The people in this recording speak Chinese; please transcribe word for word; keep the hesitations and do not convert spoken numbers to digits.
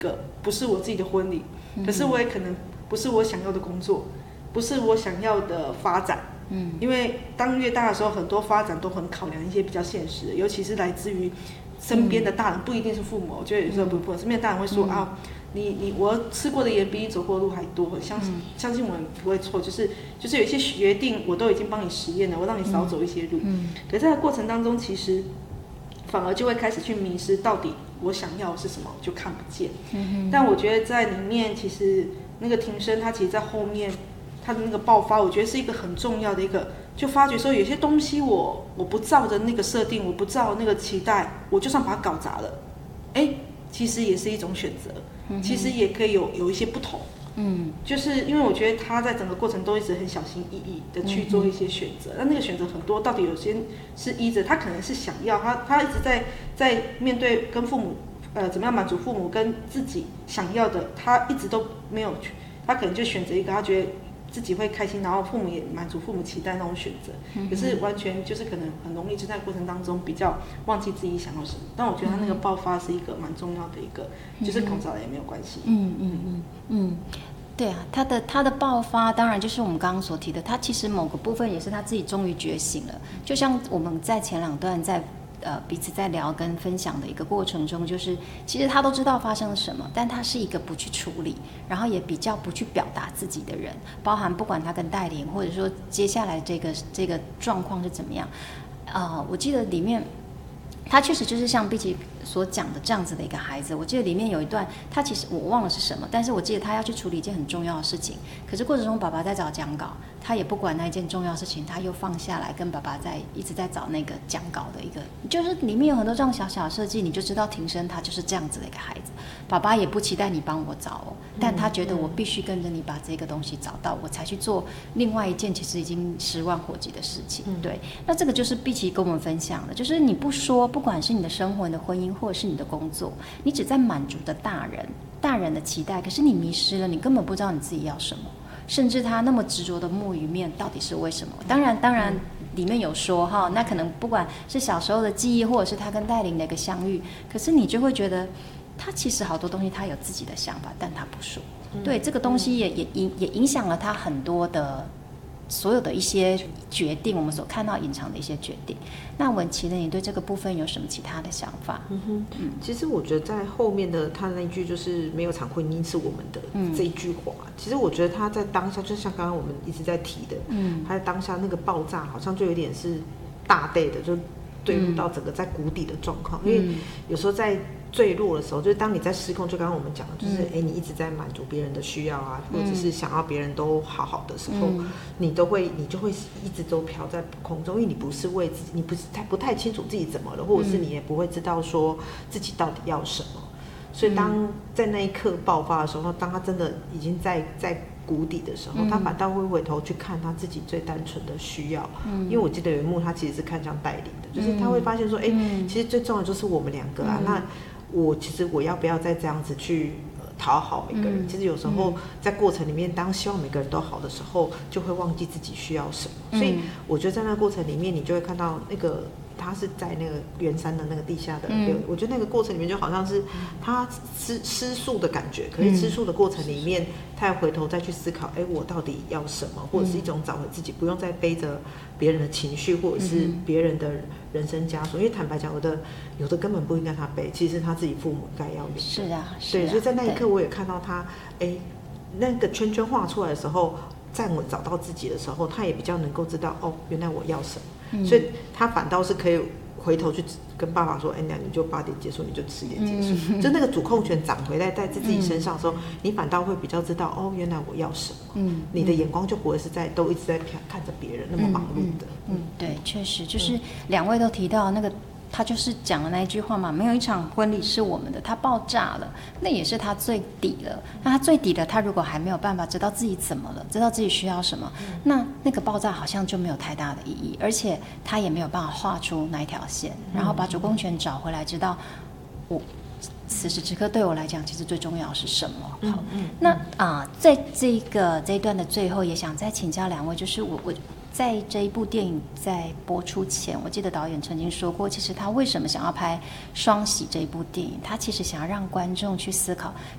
个不是我自己的婚礼，嗯、可是我也可能不是我想要的工作，不是我想要的发展。嗯，因为当越大的时候，很多发展都很考量一些比较现实的，尤其是来自于身边的大人，嗯、不一定是父母。我觉得有时候不不，身边的大人会说、嗯、啊，你你我吃过的盐比你走过的路还多，相信、嗯、相信我们不会错，就是就是有一些决定我都已经帮你实验了，我让你少走一些路。嗯，可是在过程当中，其实反而就会开始去迷失，到底我想要的是什么，就看不见。嗯、但我觉得在里面，其实那个庭生他其实在后面。他的那个爆发，我觉得是一个很重要的一个，就发觉说有些东西我我不照着那个设定，我不照那个期待，我就算把它搞砸了，哎，其实也是一种选择，嗯、其实也可以有有一些不同，嗯，就是因为我觉得他在整个过程都一直很小心翼翼的去做一些选择，那、嗯、那个选择很多，到底有些是依着他可能是想要，他他一直在在面对跟父母呃怎么样满足父母跟自己想要的，他一直都没有去，他可能就选择一个他觉得。自己会开心，然后父母也满足父母期待那种选择，嗯、可是完全就是可能很容易就在过程当中比较忘记自己想要什么。但我觉得他那个爆发是一个蛮重要的一个，嗯、就是搞砸了也没有关系。 嗯嗯嗯嗯，对啊，他的他的爆发当然就是我们刚刚所提的，他其实某个部分也是他自己终于觉醒了。就像我们在前两段在。呃，彼此在聊跟分享的一个过程中，就是其实他都知道发生了什么，但他是一个不去处理，然后也比较不去表达自己的人，包含不管他跟戴琳，或者说接下来这个这个状况是怎么样。呃，我记得里面他确实就是像碧琪所讲的这样子的一个孩子。我记得里面有一段，他其实我忘了是什么，但是我记得他要去处理一件很重要的事情，可是过程中爸爸在找讲稿，他也不管那一件重要的事情，他又放下来跟爸爸在一直在找那个讲稿的一个，就是里面有很多这样小小的设计，你就知道庭生他就是这样子的一个孩子。爸爸也不期待你帮我找哦，但他觉得我必须跟着你把这个东西找到，我才去做另外一件其实已经十万火急的事情。对，那这个就是碧琪跟我们分享的，就是你不说，不管是你的生活、你的婚姻，或者是你的工作，你只在满足的大人、大人的期待，可是你迷失了，你根本不知道你自己要什么。甚至他那么执着的木鱼面到底是为什么？当然，当然里面有说哈，那可能不管是小时候的记忆，或者是他跟戴琳的一个相遇，可是你就会觉得他其实好多东西他有自己的想法，但他不说。嗯、对，这个东西也也影也影响了他很多的。所有的一些决定，我们所看到隐藏的一些决定。那文琪呢？你对这个部分有什么其他的想法？ 嗯哼，嗯其实我觉得在后面的他那一句就是“没有场婚姻是我们的”这一句话，嗯、其实我觉得他在当下，就像刚刚我们一直在提的，嗯，他在当下那个爆炸，好像就有点是大day的，就坠入到整个在谷底的状况。嗯、因为有时候在坠落的时候，就是当你在失控，就刚刚我们讲的，就是哎、嗯，你一直在满足别人的需要啊，或者是想要别人都好好的时候，嗯、你都会，你就会一直都飘在空中，因为你不是为自己，你不是太不太清楚自己怎么了，或者是你也不会知道说自己到底要什么。所以当在那一刻爆发的时候，当他真的已经在在谷底的时候，嗯、他反倒会回头去看他自己最单纯的需要。嗯、因为我记得有一幕，他其实是看向戴琳的，就是他会发现说，哎、嗯，其实最重要的就是我们两个啊，嗯、那。我其实我要不要再这样子去讨好每个人？嗯、其实有时候在过程里面，当希望每个人都好的时候，就会忘记自己需要什么。嗯、所以我觉得在那个过程里面，你就会看到那个他是在那个圆山的那个地下的，嗯、我觉得那个过程里面就好像是他吃吃素的感觉。可是吃素的过程里面，他要回头再去思考，哎，我到底要什么？或者是一种找回自己，不用再背着别人的情绪，或者是别人的人生枷锁。因为坦白讲，有的有的根本不应该他背，其实是他自己父母该要有的。 是啊，是啊。 对，所以在那一刻，我也看到他，哎，那个圈圈画出来的时候，站稳找到自己的时候，他也比较能够知道，哦，原来我要什么。嗯、所以他反倒是可以回头去跟爸爸说：“哎，那你就八点结束，你就十点结束。嗯”就那个主控权掌回来在自己身上的时候，嗯、你反倒会比较知道，哦，原来我要什么。嗯，你的眼光就不会是在都一直在看着别人那么忙碌的。 嗯，嗯嗯对，确实就是两位都提到那个。他就是讲了那一句话嘛，没有一场婚礼是我们的，他爆炸了，那也是他最底了。那他最底了，他如果还没有办法知道自己怎么了，知道自己需要什么，嗯、那那个爆炸好像就没有太大的意义，而且他也没有办法画出那一条线，然后把主控权找回来，知道我此时此刻对我来讲，其实最重要是什么。好，嗯嗯、那啊、呃，在这个这一段的最后，也想再请教两位，就是我我。在这一部电影在播出前，我记得导演曾经说过，其实他为什么想要拍《双喜》这一部电影，他其实想要让观众去思考，